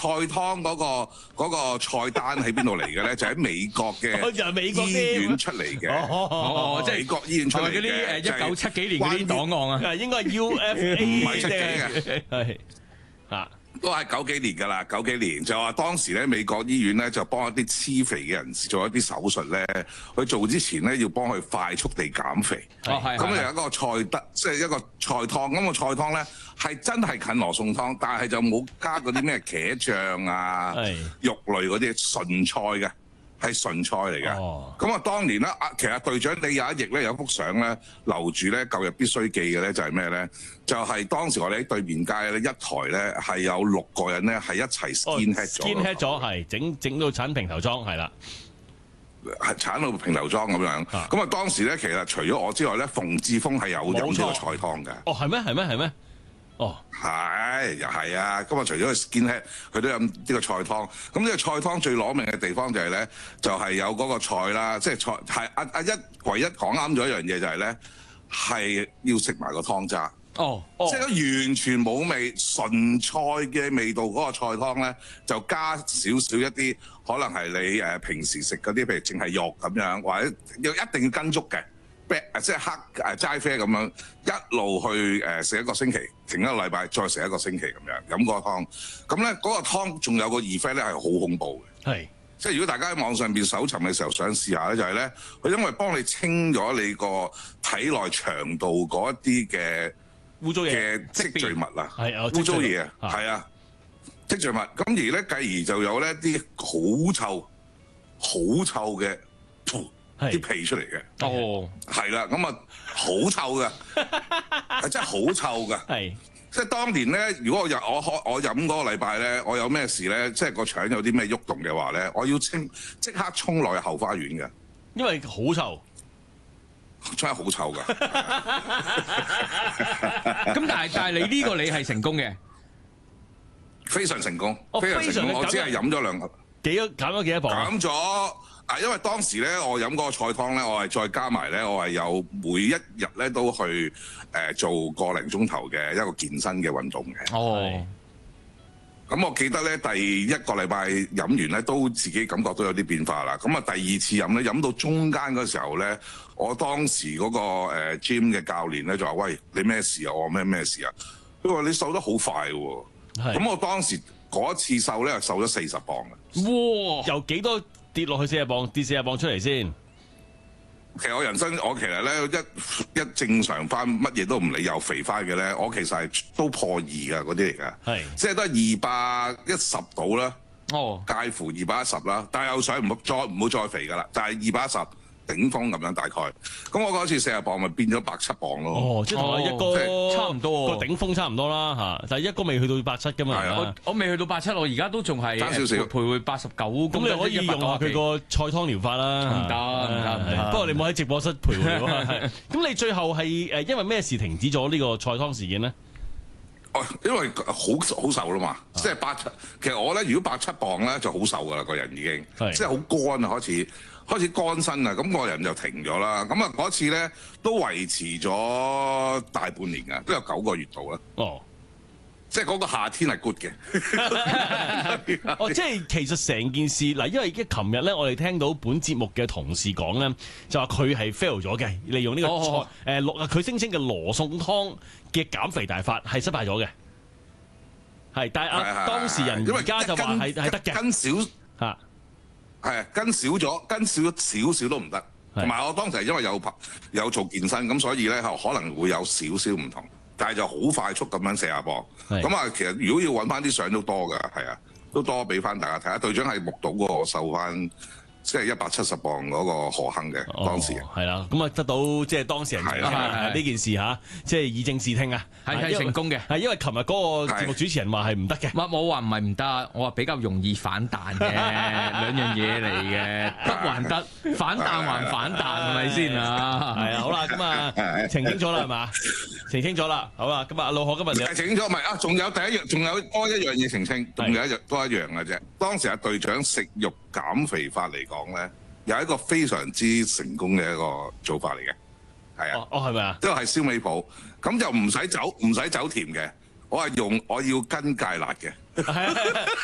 菜湯嗰個菜單喺邊度嚟嘅咧？就喺美國嘅醫院出嚟嘅。 即係美國醫院出嚟嘅。 嗰啲1970幾年嗰啲檔案啊， 應該係 UFA 唔係70嘅， 係啊。 都係90幾年㗎啦，90幾年就話當時咧美國醫院咧就幫一啲黐肥嘅人士做一啲手術咧，佢做之前咧要幫佢快速地減肥。咁有一個菜單，即係一個菜湯。咁個菜湯咧係真係近羅宋湯，但係就冇加嗰啲咩茄醬啊、肉類嗰啲純菜嘅。係純菜嚟嘅，咁當年咧，其實隊長李也翼咧有幅相咧留住咧舊日必須記嘅咧就係咩咧？就係當時我哋喺對面街咧一台咧係有6個人咧係一齊 skinhead 咗，係整到剷平頭裝，係啦， 係剷到平頭裝咁樣。咁當時咧其實除咗我之外咧，馮志峰係有飲呢個菜湯嘅。 係咩？係咩？ 係又係啊！咁除咗個 skinhead，佢都有呢個菜湯。咁呢個菜湯最攞命嘅地方就係咧，就係有嗰個菜啦，即係菜係唯一講啱咗一樣嘢就係咧，係要食埋個湯渣。即係完全冇味，純菜嘅味道嗰個菜湯咧，就加少少一啲，可能係你平時食嗰啲，譬如淨係肉咁樣，或者一定要跟足嘅。即係黑齋啡咁樣一路去食一個星期，停一個禮拜，再食一個星期咁樣飲個湯。咁咧嗰個湯仲有個 effect 咧係好恐怖嘅。即係如果大家喺網上邊搜尋嘅時候想試下咧，就係咧佢因為幫你清咗你個體內腸道嗰一啲嘅污糟嘢嘅積聚物啊，污糟嘢啊，係啊積聚物。咁而咧繼而就有咧啲好臭嘅啲屁出嚟嘅，係啦，咁好臭嘅，係真係好臭嘅，即係當年咧，如果我飲嗰個禮拜咧，我有咩事咧，即係個腸有啲咩喐動嘅話咧，我要即刻衝落去後花園嘅， 因為好臭， 真係好臭㗎。 咁但係你呢個你係成功嘅， 非常成功，非常成功。我只係飲咗2個， 減咗幾多磅？ 減咗。因為當時咧，我飲嗰個菜湯咧，我係再加埋咧，我係有每一日咧都去做個零鐘頭嘅一個健身嘅運動嘅。咁我記得咧，第1個禮拜飲完咧，都自己感覺到有啲變化啦。咁第2次飲咧，飲到中間嗰時候咧，我當時嗰個gym 嘅教練咧就話：喂，你咩事啊？我話咩事啊？佢話你瘦得好快喎。咁我當時嗰一次瘦咧，瘦咗40磅嘅。 哇！由幾多跌落去40磅，跌40磅出嚟先。 其實我人生，我其實咧一正常翻，乜嘢都唔理又肥翻嘅咧，我其實係都破2㗎嗰啲嚟㗎，即係都係210到啦，介乎210啦，但係又想唔好再肥㗎啦，但係210。頂峰咁樣大概，咁我嗰次40磅咪變咗107磅咯。 即係同我一個差唔多個頂峰差唔多啦嚇，但係一個未去到170㗎嘛。 我未去到170，我而家都仲係爭少少， 徘徊89。咁你可以用下佢個菜湯療法啦。 唔得， 不過你冇喺直播室徘徊喎。咁你最後係因為咩事停止咗呢個菜湯事件咧？ 因為好瘦啦嘛，即係其實我咧如果107磅咧就好瘦㗎啦，個人已經即係好乾啊，開始乾身啊，咁個人就停咗啦。咁嗰次咧都維持咗大半年㗎，都有9個月度啦。即係嗰個夏天係 good 嘅。 即係其實成件事嗱，因為琴日咧，我哋聽到本節目嘅同事講咧，就話佢係 fail 咗嘅，利用呢個佢聲稱嘅羅宋湯嘅減肥大法係失敗咗嘅。但係當事人而家就話係得嘅， 跟少嚇。跟少咗，跟少少都唔得。同埋我當時係因為有做健身，咁所以咧可能會有少少唔同，但係就好快速咁樣40磅。咁其實如果要揾翻啲相都多㗎，係啊，都多俾翻大家睇下。隊長係目睹過我瘦翻。即係170磅嗰個何幸嘅當時， 係啦，咁得到即係當事人呢件事嚇，即係以正視聽啊， 係成功嘅。 係因為琴日嗰個節目主持人話係唔得嘅， 我話唔係唔得，我話比較容易反彈嘅兩樣嘢嚟嘅，得還得，反彈還反彈，係咪先啊？ 係啊，好啦，咁澄清咗啦，係嘛？澄清咗啦，好啦，咁阿老何今日澄清咗，唔係仲有仲有多一樣嘢澄清，仲有多一樣嘅啫。當時隊長食肉減肥法嚟講咧，有一個非常之成功嘅一個做法嚟嘅，係啊， 係咪啊？ 即係燒味鋪，咁就唔使走甜嘅，我要跟芥辣嘅。